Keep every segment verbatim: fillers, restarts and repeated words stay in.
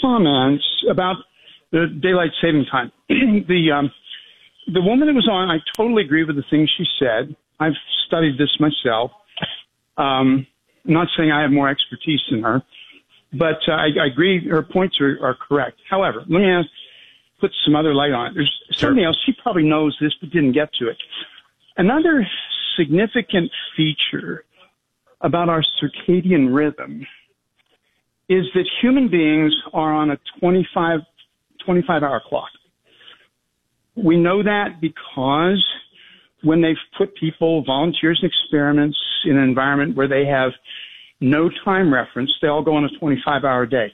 comments about the daylight saving time. the um, the woman that was on, I totally agree with the things she said. I've studied this myself. Um, I'm not saying I have more expertise than her, but uh, I, I agree her points are, are correct. However, let me ask, put some other light on it. There's something else. She probably knows this, but didn't get to it. Another significant feature about our circadian rhythm is that human beings are on a twenty-five, twenty-five hour clock. We know that because when they've put people, volunteers and experiments in an environment where they have no time reference, they all go on a twenty-five hour day.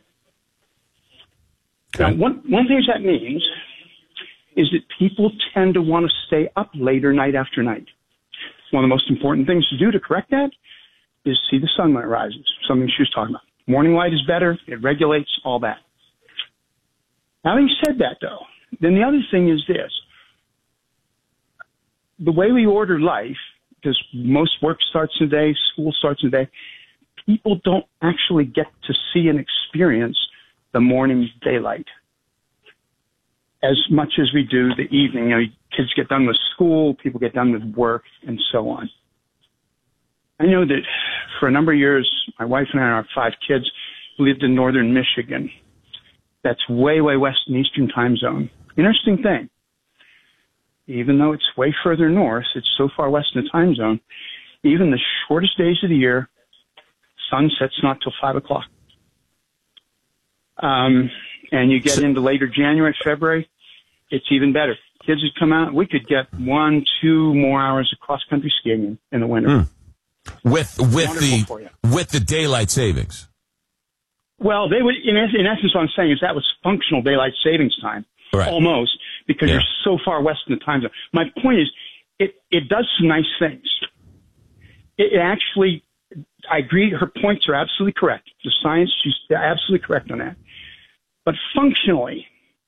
Okay. Now, one, one thing that means is that people tend to want to stay up later night after night. One of the most important things to do to correct that is see the sun when it rises, something she was talking about. Morning light is better. It regulates all that. Having said that, though, then the other thing is this. The way we order life, because most work starts in the day, school starts in the day, people don't actually get to see and experience the morning daylight as much as we do the evening. You know, kids get done with school, people get done with work, and so on. I know that for a number of years, my wife and I and our five kids lived in northern Michigan. That's way, way west in the Eastern time zone. Interesting thing. Even though it's way further north, it's so far west in the time zone, even the shortest days of the year, sun sets not till five o'clock. Um, and you get into later January, February, it's even better. Kids would come out, we could get one, two more hours of cross-country skiing in, in the winter. Mm. With with the with the daylight savings. Well, they would, in, in essence, what I'm saying is that was functional daylight savings time, right. Almost, because yeah. you're so far west in the time zone. My point is, it, it does some nice things. It, it actually, I agree, her points are absolutely correct. The science, she's absolutely correct on that. But functionally,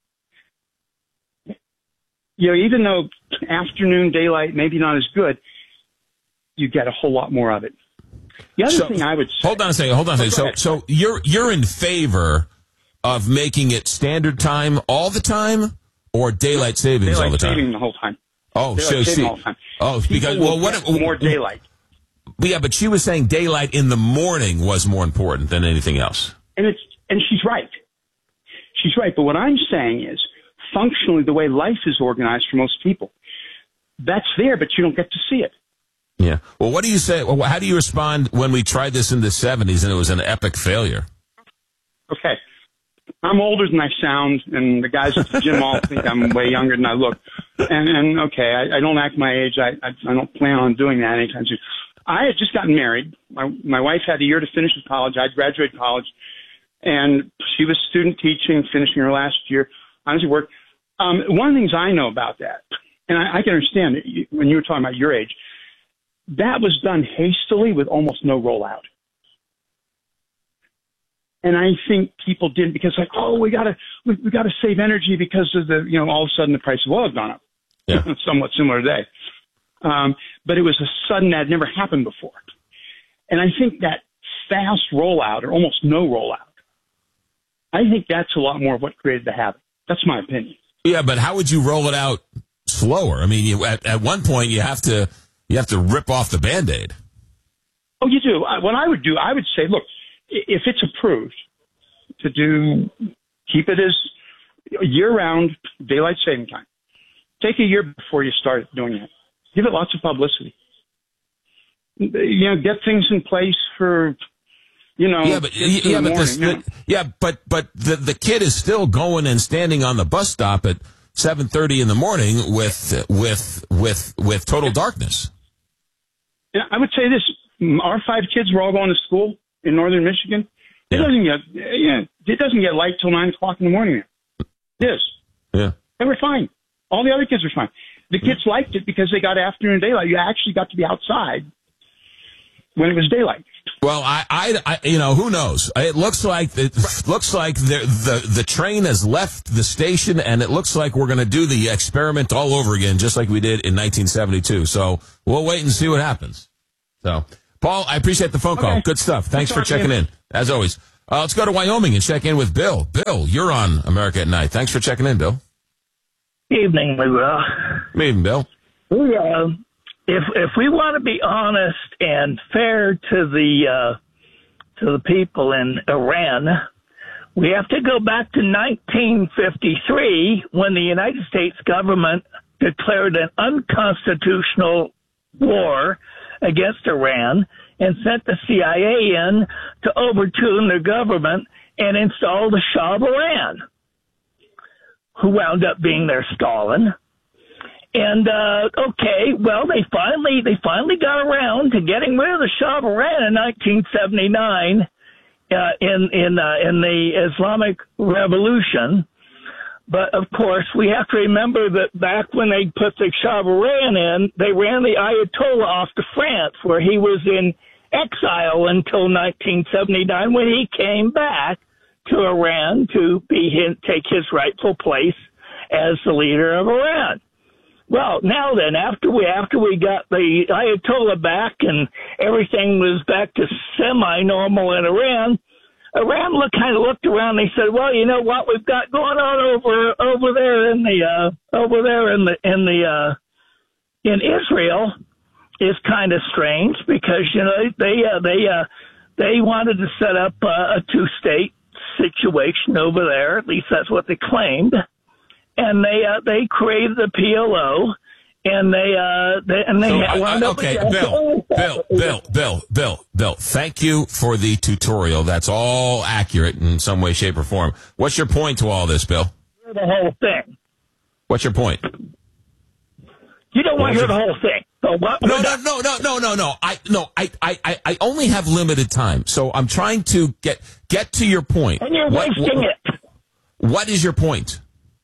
you know, even though afternoon daylight maybe not as good, you get a whole lot more of it. The other so, thing I would say... Hold on a second, hold on a second. So, so you're, you're in favor of making it standard time all the time or daylight savings daylight all the time? Daylight saving the whole time. Oh, daylight so saving see... all the time. Oh, People because... Well, what... More daylight. Yeah, but she was saying daylight in the morning was more important than anything else. And it's and she's right. She's right. But what I'm saying is, functionally, the way life is organized for most people, that's there, but you don't get to see it. Yeah. Well, what do you say? Well, how do you respond when we tried this in the seventies and it was an epic failure? Okay. I'm older than I sound, and the guys at the gym all think I'm way younger than I look. And, and okay, I, I don't act my age. I, I, I don't plan on doing that anytime soon. I had just gotten married. My, my wife had a year to finish college. I'd graduated college, and she was student teaching, finishing her last year. I was at work. Um, one of the things I know about that, and I, I can understand it when you were talking about your age, that was done hastily with almost no rollout. And I think people didn't because like, oh, we gotta, we, we gotta save energy because of the, you know, all of a sudden the price of oil has gone up. Yeah. Somewhat similar today. Um, but it was a sudden that had never happened before. And I think that fast rollout or almost no rollout, I think that's a lot more of what created the habit. That's my opinion. Yeah, but how would you roll it out slower? I mean, you, at, at one point you have to, you have to rip off the Band-Aid. Oh, you do. I, what I would do, I would say, look, if it's approved to do, keep it as year-round daylight saving time. Take a year before you start doing it. Give it lots of publicity. You know, get things in place for, you know, yeah, but yeah, but this, the, yeah, but but the the kid is still going and standing on the bus stop at seven thirty in the morning with with with with total darkness. Yeah, I would say this: our five kids were all going to school in northern Michigan. It yeah. doesn't get yeah, it doesn't get light till nine o'clock in the morning. It is. Yeah, they were fine. All the other kids were fine. The kids liked it because they got afternoon daylight. You actually got to be outside when it was daylight. Well, I, I, I you know, who knows? It looks like it right. looks like the, the the train has left the station, and it looks like we're going to do the experiment all over again, just like we did in nineteen seventy-two. So we'll wait and see what happens. So, Paul, I appreciate the phone call. Okay. Good stuff. Thanks for checking in, as always. Uh, let's go to Wyoming and check in with Bill. Bill, you're on America at Night. Thanks for checking in, Bill. Evening, Will. Evening, Bill. We, uh, if if we want to be honest and fair to the uh, to the people in Iran, we have to go back to nineteen fifty-three when the United States government declared an unconstitutional war against Iran and sent the C I A in to overturn their government and install the Shah of Iran, who wound up being their Stalin. And, uh, okay, well, they finally, they finally got around to getting rid of the Shah of Iran in nineteen seventy-nine, uh, in, in, uh, in the Islamic Revolution. But of course, we have to remember that back when they put the Shah of Iran in, they ran the Ayatollah off to France, where he was in exile until nineteen seventy-nine, when he came back to Iran to be his, take his rightful place as the leader of Iran. Well, now then, after we after we got the Ayatollah back and everything was back to semi-normal in Iran, Iran looked, kind of looked around. And they said, "Well, you know what we've got going on over over there in the uh, over there in the in the uh, in Israel is kind of strange, because you know they uh, they uh, they wanted to set up uh, a two-state situation over there. At least that's what they claimed." And they uh, they created the P L O, and they uh they, and they so, had wound uh, up okay, with Bill, Bill, Bill, Bill, Bill, Bill. Thank you for the tutorial. That's all accurate in some way, shape, or form. What's your point to all this, Bill? The whole thing. What's your point? You don't want to hear the whole thing. So what, no, no, no, no, no, no, no. I no, I, I, I only have limited time, so I'm trying to get get to your point. And you're what, wasting what, it. What is your point?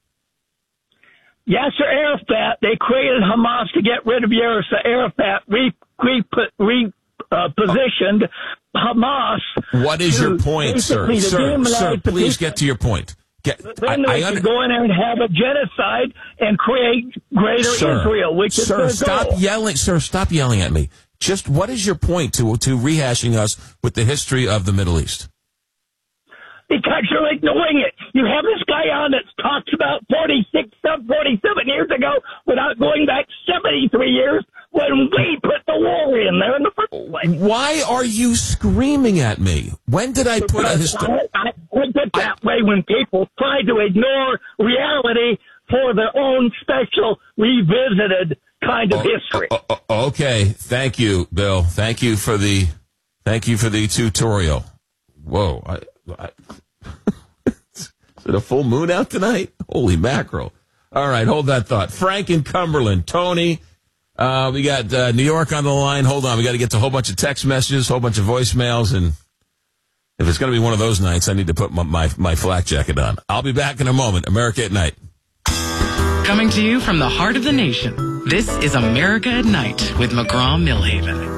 Yasser Arafat, they created Hamas to get rid of Yasser Arafat, re, re, re uh, positioned Hamas. What is your point, sir? Sir, sir, please get to your point. Get, then they I, I under- could go in there and have a genocide and create greater sir, Israel, which is sir, their stop goal. yelling, sir, stop yelling at me. Just what is your point to to rehashing us with the history of the Middle East? Because you're ignoring it. You have this guy on that talks about forty-six, forty-seven years ago without going back seventy-three years when we put the war in there in the first place. Why are you screaming at me? When did I put a history? I, I put it that I, way when people try to ignore reality for their own special revisited kind of oh, history. Oh, oh, oh, okay, thank you, Bill. Thank you for the, thank you for the tutorial. Whoa, I. I Is it a full moon out tonight? Holy mackerel. All right, hold that thought. Frank in Cumberland. Tony, uh, we got uh, New York on the line. Hold on, we got to get to a whole bunch of text messages, a whole bunch of voicemails, and if it's going to be one of those nights, I need to put my, my, my flak jacket on. I'll be back in a moment. America at Night. Coming to you from the heart of the nation, this is America at Night with McGraw-Millhaven.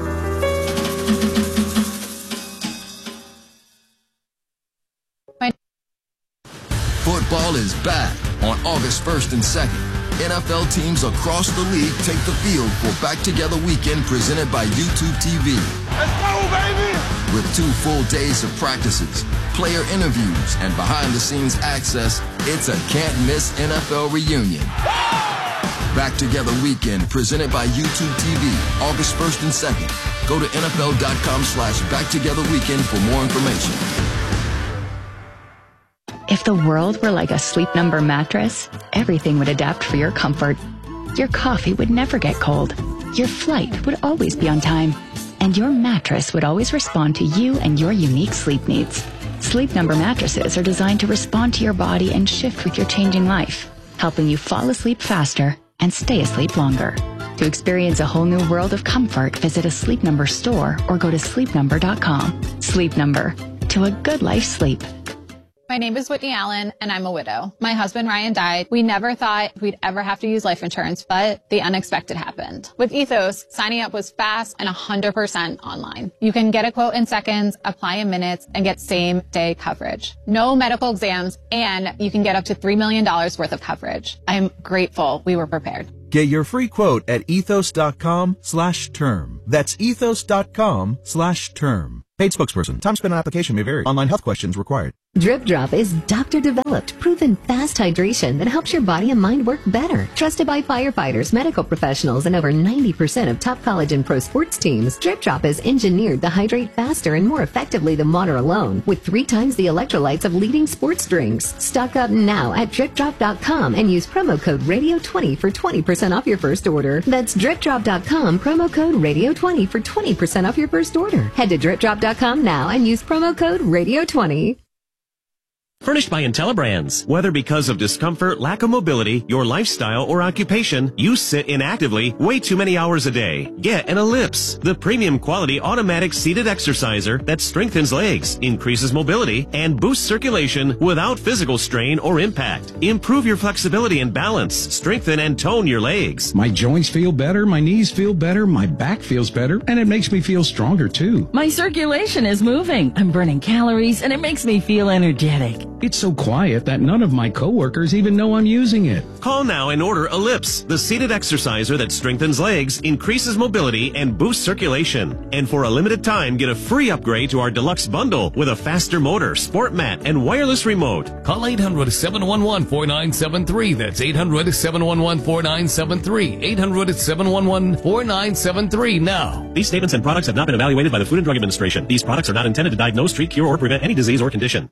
Football is back on August first and second. N F L teams across the league take the field for Back Together Weekend presented by YouTube T V. Let's go, baby! With two full days of practices, player interviews, and behind-the-scenes access, it's a can't-miss N F L reunion. Back Together Weekend presented by YouTube T V, August first and second. Go to N F L dot com slash Back Together Weekend for more information. If the world were like a Sleep Number mattress, everything would adapt for your comfort. Your coffee would never get cold. Your flight would always be on time. And your mattress would always respond to you and your unique sleep needs. Sleep Number mattresses are designed to respond to your body and shift with your changing life, helping you fall asleep faster and stay asleep longer. To experience a whole new world of comfort, visit a Sleep Number store or go to sleep number dot com. Sleep Number. To a good life sleep. My name is Whitney Allen, and I'm a widow. My husband, Ryan, died. We never thought we'd ever have to use life insurance, but the unexpected happened. With Ethos, signing up was fast and one hundred percent online. You can get a quote in seconds, apply in minutes, and get same-day coverage. No medical exams, and you can get up to three million dollars worth of coverage. I'm grateful we were prepared. Get your free quote at ethos dot com slash term. That's ethos dot com slash term. Paid spokesperson. Time spent on application may vary. Online health questions required. Drip Drop is doctor-developed, proven fast hydration that helps your body and mind work better. Trusted by firefighters, medical professionals, and over ninety percent of top college and pro sports teams, Drip Drop is engineered to hydrate faster and more effectively than water alone, with three times the electrolytes of leading sports drinks. Stock up now at drip drop dot com and use promo code radio twenty for twenty percent off your first order. That's drip drop dot com, promo code radio twenty for twenty percent off your first order. Head to drip drop dot com now and use promo code radio twenty. Furnished by IntelliBrands. Whether because of discomfort, lack of mobility, your lifestyle, or occupation, you sit inactively way too many hours a day. Get an Ellipse, the premium quality automatic seated exerciser that strengthens legs, increases mobility, and boosts circulation without physical strain or impact. Improve your flexibility and balance, strengthen and tone your legs. My joints feel better, my knees feel better, my back feels better, and it makes me feel stronger too. My circulation is moving. I'm burning calories, and it makes me feel energetic. It's so quiet that none of my coworkers even know I'm using it. Call now and order Ellipse, the seated exerciser that strengthens legs, increases mobility, and boosts circulation. And for a limited time, get a free upgrade to our deluxe bundle with a faster motor, sport mat, and wireless remote. Call eight hundred, seven one one, four nine seven three. That's eight hundred, seven one one, four nine seven three. eight hundred, seven one one, four nine seven three now. These statements and products have not been evaluated by the Food and Drug Administration. These products are not intended to diagnose, treat, cure, or prevent any disease or condition.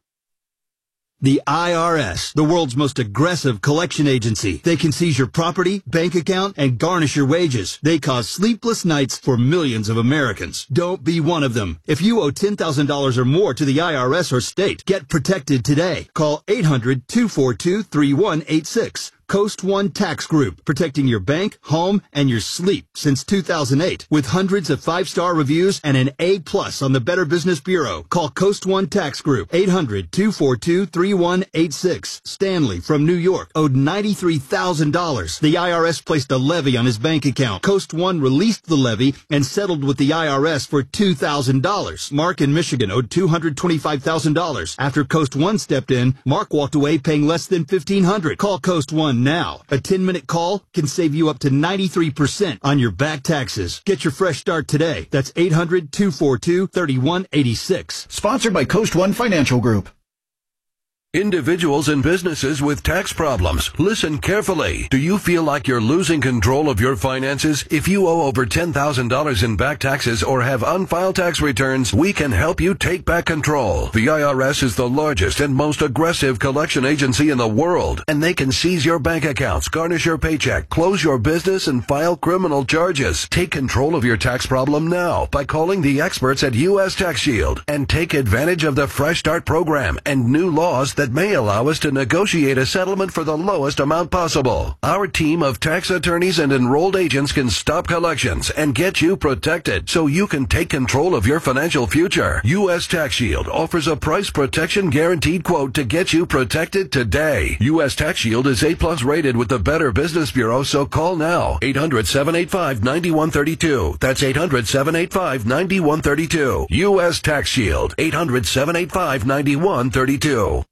The I R S, the world's most aggressive collection agency. They can seize your property, bank account, and garnish your wages. They cause sleepless nights for millions of Americans. Don't be one of them. If you owe ten thousand dollars or more to the I R S or state, get protected today. Call eight hundred, two four two, three one eight six. Coast One Tax Group, protecting your bank, home, and your sleep since two thousand eight. With hundreds of five-star reviews and an A plus on the Better Business Bureau. Call Coast One Tax Group, eight hundred, two four two, three one eight six. Stanley from New York owed ninety-three thousand dollars. The I R S placed a levy on his bank account. Coast One released the levy and settled with the I R S for two thousand dollars. Mark in Michigan owed two hundred twenty-five thousand dollars. After Coast One stepped in, Mark walked away paying less than fifteen hundred dollars. Call Coast One now. A ten-minute call can save you up to ninety-three percent on your back taxes. Get your fresh start today. That's eight hundred, two four two, three one eight six. Sponsored by Coast One Financial Group. Individuals and businesses with tax problems, listen carefully. Do you feel like you're losing control of your finances? If you owe over ten thousand dollars in back taxes or have unfiled tax returns, we can help you take back control. The I R S is the largest and most aggressive collection agency in the world, and they can seize your bank accounts, garnish your paycheck, close your business, and file criminal charges. Take control of your tax problem now by calling the experts at U S Tax Shield and take advantage of the Fresh Start program and new laws that that may allow us to negotiate a settlement for the lowest amount possible. Our team of tax attorneys and enrolled agents can stop collections and get you protected so you can take control of your financial future. U S Tax Shield offers a price protection guaranteed quote to get you protected today. U S Tax Shield is A plus rated with the Better Business Bureau, so call now. eight hundred, seven eight five, nine one three two. That's eight hundred, seven eight five, nine one three two. U S Tax Shield. eight hundred, seven eight five, nine one three two.